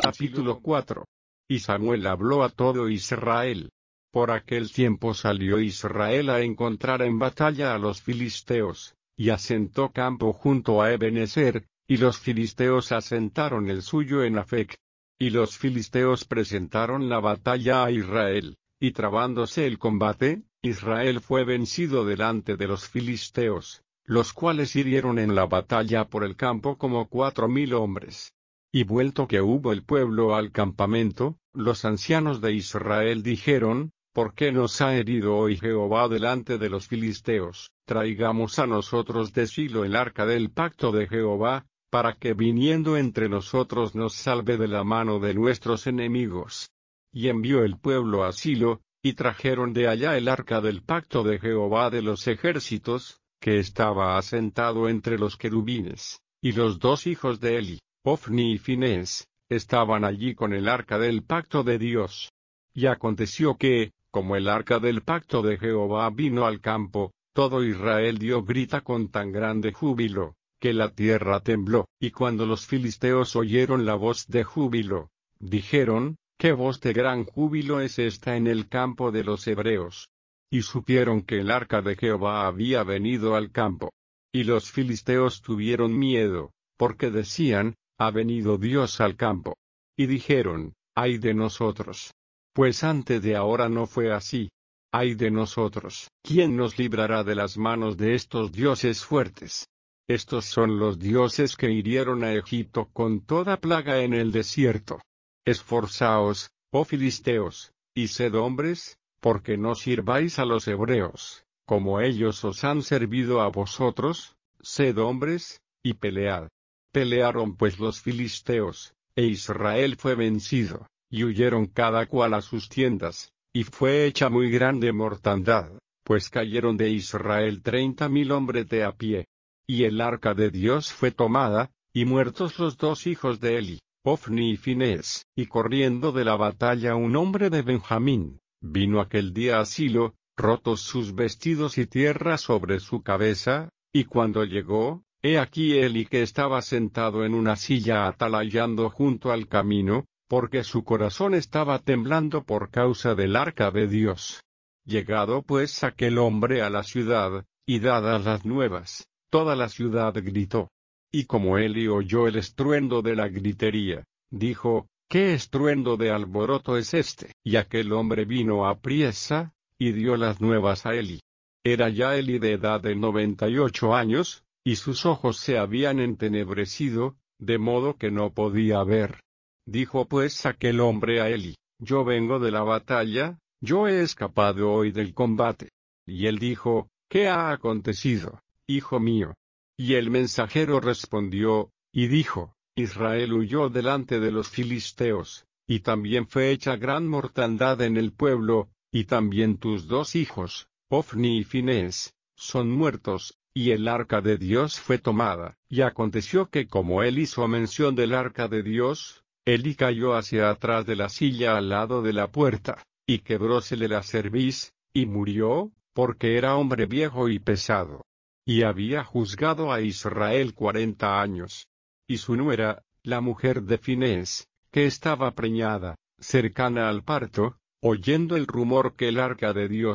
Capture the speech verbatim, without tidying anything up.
Capítulo cuatro. Y Samuel habló a todo Israel. Por aquel tiempo salió Israel a encontrar en batalla a los filisteos, y asentó campo junto a Ebenezer, y los filisteos asentaron el suyo en Afec. Y los filisteos presentaron la batalla a Israel, y trabándose el combate, Israel fue vencido delante de los filisteos, los cuales hirieron en la batalla por el campo como cuatro mil hombres. Y vuelto que hubo el pueblo al campamento, los ancianos de Israel dijeron: ¿Por qué nos ha herido hoy Jehová delante de los filisteos? Traigamos a nosotros de Silo el arca del pacto de Jehová, para que viniendo entre nosotros nos salve de la mano de nuestros enemigos. Y envió el pueblo a Silo, y trajeron de allá el arca del pacto de Jehová de los ejércitos, que estaba asentado entre los querubines, y los dos hijos de Eli, Ofni y Finés, estaban allí con el arca del pacto de Dios. Y aconteció que, como el arca del pacto de Jehová vino al campo, todo Israel dio grita con tan grande júbilo, que la tierra tembló. Y cuando los filisteos oyeron la voz de júbilo, dijeron: ¿Qué voz de gran júbilo es esta en el campo de los hebreos? Y supieron que el arca de Jehová había venido al campo. Y los filisteos tuvieron miedo, porque decían: ha venido Dios al campo. Y dijeron: ay de nosotros. Pues antes de ahora no fue así. Ay de nosotros. ¿Quién nos librará de las manos de estos dioses fuertes? Estos son los dioses que hirieron a Egipto con toda plaga en el desierto. Esforzaos, oh filisteos, y sed hombres, porque no sirváis a los hebreos, como ellos os han servido a vosotros. Sed hombres, y pelead. Pelearon pues los filisteos, e Israel fue vencido, y huyeron cada cual a sus tiendas, y fue hecha muy grande mortandad, pues cayeron de Israel treinta mil hombres de a pie. Y el arca de Dios fue tomada, y muertos los dos hijos de Eli, Ofni y Finés, y corriendo de la batalla un hombre de Benjamín, vino aquel día a Silo, rotos sus vestidos y tierra sobre su cabeza, y cuando llegó, he aquí Eli que estaba sentado en una silla atalayando junto al camino, porque su corazón estaba temblando por causa del arca de Dios. Llegado pues aquel hombre a la ciudad, y dadas las nuevas, toda la ciudad gritó. Y como Eli oyó el estruendo de la gritería, dijo: ¿qué estruendo de alboroto es este? Y aquel hombre vino apriesa, y dio las nuevas a Eli. Era ya Eli de edad de noventa y ocho años, y sus ojos se habían entenebrecido, de modo que no podía ver. Dijo pues aquel hombre a Eli: yo vengo de la batalla, yo he escapado hoy del combate. Y él dijo: ¿qué ha acontecido, hijo mío? Y el mensajero respondió, y dijo: Israel huyó delante de los filisteos, y también fue hecha gran mortandad en el pueblo, y también tus dos hijos, Ofni y Finés, son muertos, y el arca de Dios fue tomada. Y aconteció que como él hizo mención del arca de Dios, Eli cayó hacia atrás de la silla al lado de la puerta, y quebrósele la cerviz, y murió, porque era hombre viejo y pesado. Y había juzgado a Israel cuarenta años. Y su nuera, la mujer de Finés, que estaba preñada, cercana al parto, oyendo el rumor que el arca de Dios